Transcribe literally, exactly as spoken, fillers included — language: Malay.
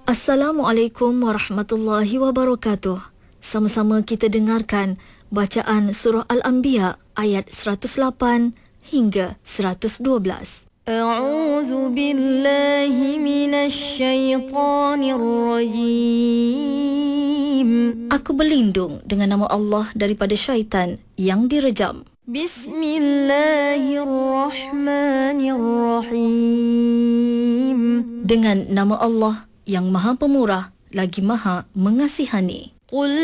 Assalamualaikum warahmatullahi wabarakatuh. Sama-sama kita dengarkan bacaan surah Al-Anbiya ayat seratus lapan hingga seratus dua belas. A'udzu billahi minasyaitonir rajim. Aku berlindung dengan nama Allah daripada syaitan yang direjam. Bismillahirrahmanirrahim. Dengan nama Allah yang Maha Pemurah lagi Maha Mengasihani. Qul